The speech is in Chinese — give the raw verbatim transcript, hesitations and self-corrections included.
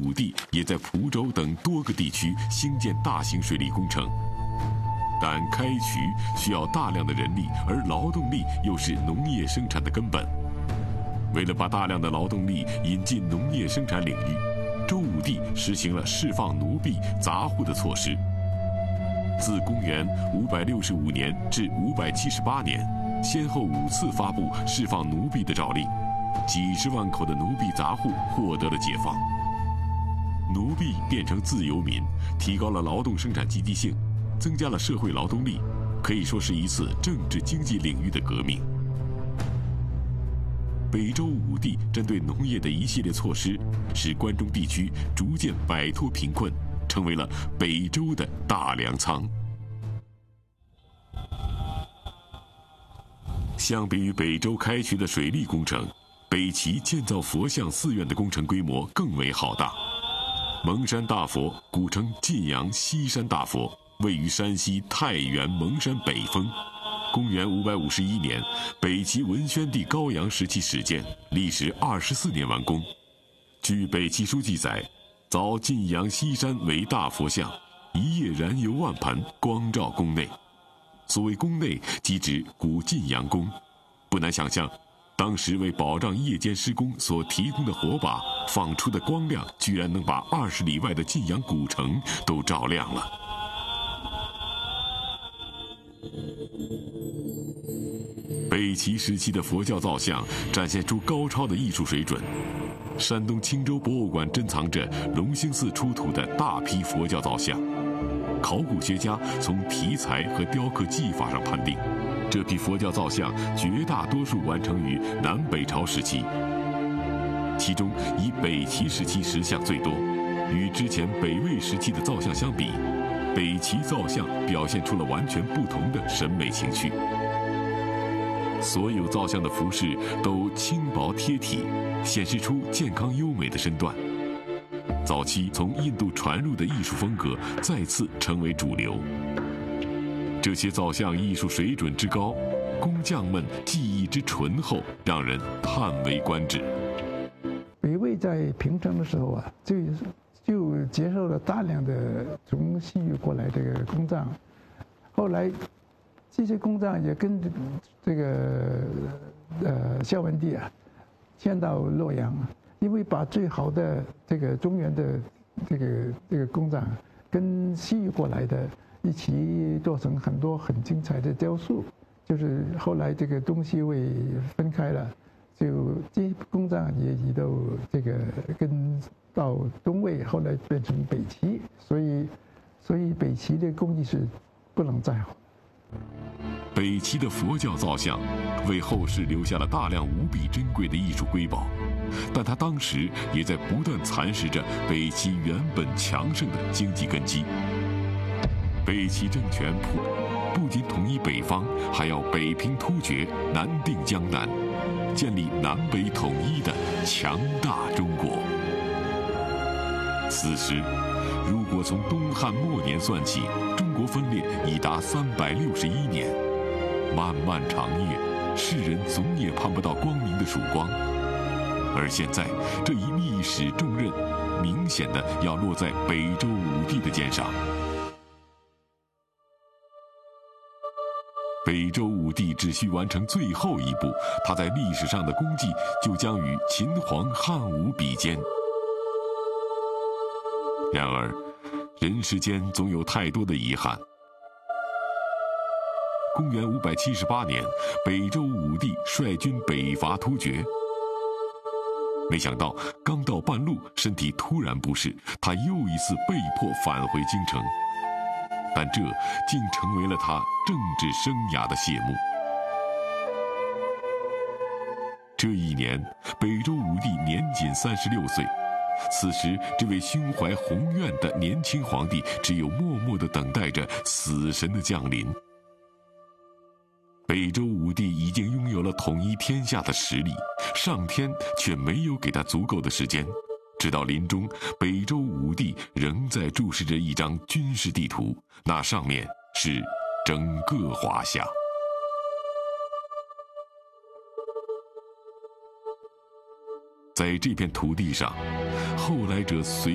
武帝也在蒲州等多个地区兴建大型水利工程。但开渠需要大量的人力，而劳动力又是农业生产的根本。为了把大量的劳动力引进农业生产领域，周武帝实行了释放奴婢、杂户的措施。自公元五百六十五年至五百七十八年，先后五次发布释放奴婢的诏令，几十万口的奴婢杂户获得了解放。奴婢变成自由民，提高了劳动生产积极性，增加了社会劳动力，可以说是一次政治经济领域的革命。北周武帝针对农业的一系列措施，使关中地区逐渐摆脱贫困，成为了北周的大粮仓。相比于北周开渠的水利工程，北齐建造佛像寺院的工程规模更为浩大。蒙山大佛，古称晋阳西山大佛，位于山西太原蒙山北峰。公元五百五十一年，北齐文宣帝高阳时期始建，历时二十四年完工。据北齐书记载，凿晋阳西山为大佛像，一夜燃油万盘，光照宫内。所谓宫内，即指古晋阳宫。不难想象，当时为保障夜间施工所提供的火把放出的光亮，居然能把二十里外的晋阳古城都照亮了。北齐时期的佛教造像展现出高超的艺术水准。山东青州博物馆珍藏着隆兴寺出土的大批佛教造像，考古学家从题材和雕刻技法上判定，这批佛教造像绝大多数完成于南北朝时期，其中以北齐时期石像最多。与之前北魏时期的造像相比，北齐造像表现出了完全不同的审美情趣。所有造像的服饰都轻薄贴体，显示出健康优美的身段。早期从印度传入的艺术风格再次成为主流。这些造像艺术水准之高，工匠们技艺之醇厚，让人叹为观止。 北魏在平城的时候啊，就就接受了大量的从西域过来这个工匠，后来这些工匠也跟这个呃孝文帝啊迁到洛阳，因为把最好的这个中原的这个这个工匠跟西域过来的一起做成很多很精彩的雕塑，就是后来这个东西魏分开了，就这些工匠也移到这个跟到东魏，后来变成北齐，所以所以北齐的工艺是不能再好。 北齐的佛教造像为后世留下了大量无比珍贵的艺术瑰宝，但它当时也在不断蚕食着北齐原本强盛的经济根基。北齐政权不不仅统一北方，还要北平突厥，南定江南，建立南北统一的强大中国。此时，如果从东汉末年算起，中国分裂已达三百六十一年，漫漫长夜，世人总也盼不到光明的曙光。而现在，这一历史重任，明显的要落在北周武帝的肩上。北周武帝只需完成最后一步，他在历史上的功绩就将与秦皇汉武比肩。然而，人世间总有太多的遗憾。公元五百七十八年，北周武帝率军北伐突厥，没想到刚到半路，身体突然不适，他又一次被迫返回京城。但这竟成为了他政治生涯的谢幕。这一年，北周武帝年仅三十六岁。此时，这位胸怀宏愿的年轻皇帝，只有默默地等待着死神的降临。北周武帝已经拥有了统一天下的实力，上天却没有给他足够的时间。直到临终，北周武帝仍在注视着一张军事地图，那上面是整个华夏。在这片土地上，后来者随